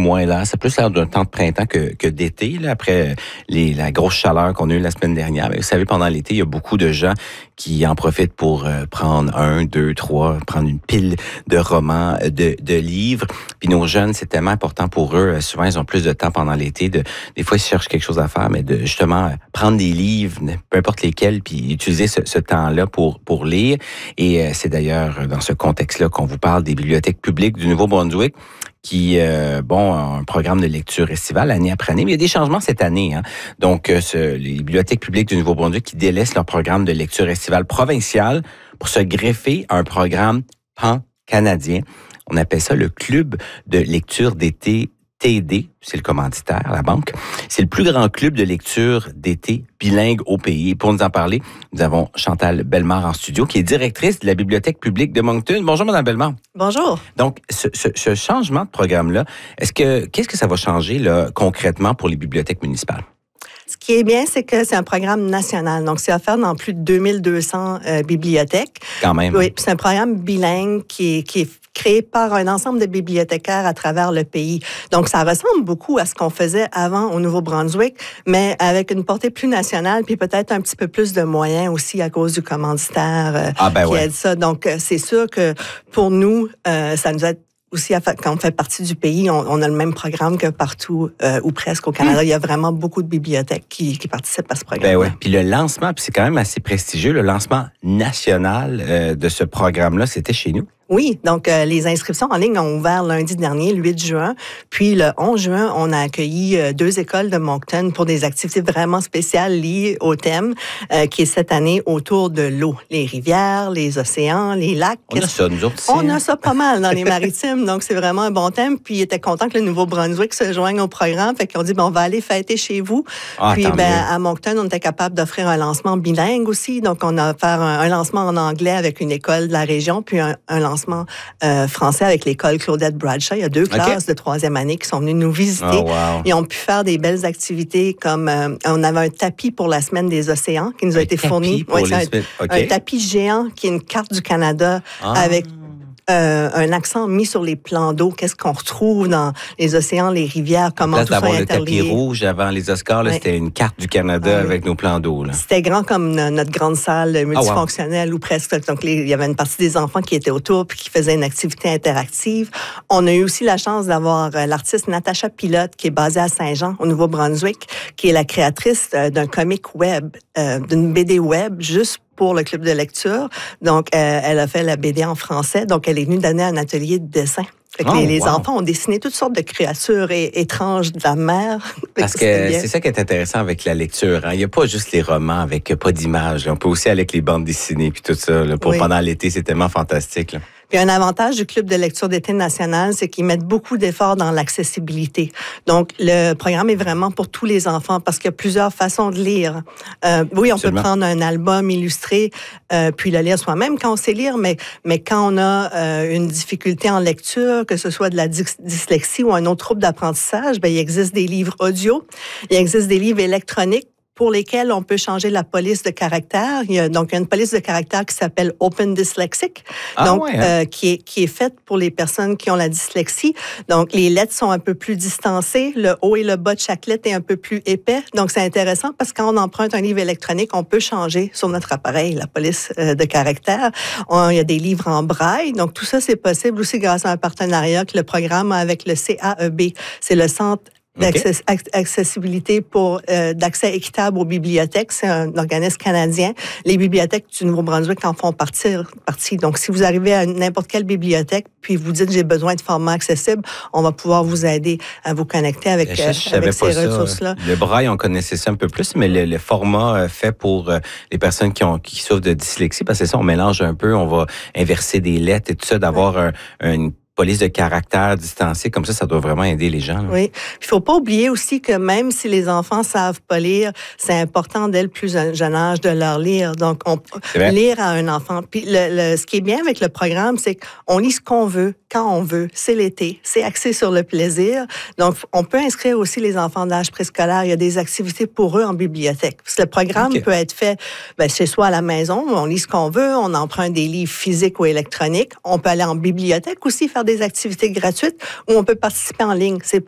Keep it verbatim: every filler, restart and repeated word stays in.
moins là. Ça a plus l'air d'un temps de printemps que, que d'été, là, après les, la grosse chaleur qu'on a eue la semaine dernière. Mais vous savez, pendant l'été, il y a beaucoup de gens qui en profitent pour euh, prendre un, deux, trois, prendre une pile de romans, de, de livres. Puis nos jeunes, c'est tellement important pour eux. Souvent, ils ont plus de temps pendant l'été. De, des fois, ils cherchent quelque chose à faire, mais de justement prendre des livres, peu importe lesquels, puis utiliser ce, ce temps-là pour, pour lire. Et euh, c'est d'ailleurs dans ce contexte-là qu'on vous parle des bibliothèques publiques du Nouveau-Brunswick qui, euh, bon, un programme de lecture estivale année après année. Mais il y a des changements cette année. Hein. Donc, euh, ce, les bibliothèques publiques du Nouveau-Brunswick qui délaissent leur programme de lecture estivale provincial pour se greffer à un programme pan-canadien. On appelle ça le Club de lecture d'été T D, c'est le commanditaire, la banque. C'est le plus grand club de lecture d'été bilingue au pays. Et pour nous en parler, nous avons Chantal Bellemare en studio, qui est directrice de la Bibliothèque publique de Moncton. Bonjour, Mme Bellemare. Bonjour. Donc, ce, ce, ce changement de programme-là, est-ce que qu'est-ce que ça va changer là, concrètement pour les bibliothèques municipales? Ce qui est bien, c'est que c'est un programme national. Donc, c'est offert dans plus de deux mille deux cents euh, bibliothèques. Quand même. Oui, puis c'est un programme bilingue qui est, qui est créé par un ensemble de bibliothécaires à travers le pays. Donc, ça ressemble beaucoup à ce qu'on faisait avant au Nouveau-Brunswick, mais avec une portée plus nationale, puis peut-être un petit peu plus de moyens aussi à cause du commanditaire euh, ah ben qui ouais. aide ça. Donc, c'est sûr que pour nous, euh, ça nous aide aussi, quand on fait partie du pays, on, on a le même programme que partout euh, ou presque au Canada. Mmh. Il y a vraiment beaucoup de bibliothèques qui, qui participent à ce programme. Ben ouais. Puis le lancement, puis c'est quand même assez prestigieux, le lancement national euh, de ce programme-là, c'était chez nous. Oui, donc euh, les inscriptions en ligne ont ouvert lundi dernier, le huit juin. Puis le onze juin, on a accueilli euh, deux écoles de Moncton pour des activités vraiment spéciales liées au thème euh, qui est cette année autour de l'eau. Les rivières, les océans, les lacs. On a ça, nous autres. On a ça pas mal dans les maritimes, donc c'est vraiment un bon thème. Puis ils étaient contents que le Nouveau-Brunswick se joigne au programme. Fait qu'ils ont dit, ben, on va aller fêter chez vous. Ah, puis ben, à Moncton, on était capable d'offrir un lancement bilingue aussi. Donc on a fait un, un lancement en anglais avec une école de la région, puis un, un lancement Euh, français avec l'école Claudette Bradshaw. Il y a deux classes okay. de troisième année qui sont venues nous visiter. Oh, wow. Ils ont pu faire des belles activités comme euh, on avait un tapis pour la semaine des océans qui nous a un été fourni. Oui, c'est un, okay. un tapis géant qui est une carte du Canada ah. avec Euh, un accent mis sur les plans d'eau, qu'est-ce qu'on retrouve dans les océans, les rivières, comment tout ça est interlié. Le tapis rouge avant les Oscars, là, ouais. C'était une carte du Canada ouais. avec nos plans d'eau. Là. C'était grand comme notre grande salle multifonctionnelle oh, wow. ou presque. Donc, les, il y avait une partie des enfants qui étaient autour puis qui faisaient une activité interactive. On a eu aussi la chance d'avoir euh, l'artiste Natacha Pilote qui est basée à Saint-Jean, au Nouveau-Brunswick, qui est la créatrice euh, d'un comic web, euh, d'une B D web, juste pour le club de lecture. Donc, euh, elle a fait la B D en français. Donc, elle est venue donner un atelier de dessin. Fait que oh, les, les wow. enfants ont dessiné toutes sortes de créatures et, étranges de la mer. Parce que c'est ça qui est intéressant avec la lecture. Hein. Il n'y a pas juste les romans avec pas d'images. On peut aussi aller avec les bandes dessinées puis tout ça. Là, pour oui. Pendant l'été, c'est tellement fantastique. Là. Puis un avantage du Club de lecture d'été national, c'est qu'ils mettent beaucoup d'efforts dans l'accessibilité. Donc, le programme est vraiment pour tous les enfants parce qu'il y a plusieurs façons de lire. Euh, oui, on Absolument. Peut prendre un album illustré euh, puis le lire soi-même quand on sait lire, mais, mais quand on a euh, une difficulté en lecture, que ce soit de la dys- dyslexie ou un autre trouble d'apprentissage, ben, il existe des livres audio, il existe des livres électroniques pour lesquels on peut changer la police de caractère. Il y a donc une police de caractère qui s'appelle Open Dyslexic, ah, donc ouais, hein? euh, qui est qui est faite pour les personnes qui ont la dyslexie. Donc les lettres sont un peu plus distancées, le haut et le bas de chaque lettre est un peu plus épais. Donc c'est intéressant parce que quand on emprunte un livre électronique, on peut changer sur notre appareil la police euh, de caractère. On, il y a des livres en braille. Donc tout ça c'est possible aussi grâce à un partenariat que le programme a avec le C A E B. C'est le Centre d'accessibilité pour euh, d'accès équitable aux bibliothèques, c'est un organisme canadien. Les bibliothèques du Nouveau-Brunswick en font partie. partie. Donc, si vous arrivez à n'importe quelle bibliothèque, puis vous dites j'ai besoin de formats accessibles, on va pouvoir vous aider à vous connecter avec, je, je euh, avec ces ressources-là. Le braille, on connaissait ça un peu plus, mais le, le format fait pour euh, les personnes qui ont qui souffrent de dyslexie, parce que c'est ça, on mélange un peu, on va inverser des lettres et tout ça, d'avoir ouais. un, un police de caractère distancée, comme ça, ça doit vraiment aider les gens. Là. Oui. Il faut pas oublier aussi que même si les enfants savent pas lire, c'est important dès le plus jeune âge de leur lire. Donc, on lire à un enfant. Puis, le, le, ce qui est bien avec le programme, c'est qu'on lit ce qu'on veut, quand on veut. C'est l'été. C'est axé sur le plaisir. Donc, on peut inscrire aussi les enfants d'âge préscolaire. Il y a des activités pour eux en bibliothèque. Parce que le programme okay. peut être fait ben, chez soi à la maison. On lit ce qu'on veut. On emprunte des livres physiques ou électroniques. On peut aller en bibliothèque aussi, faire des activités gratuites où on peut participer en ligne. C'est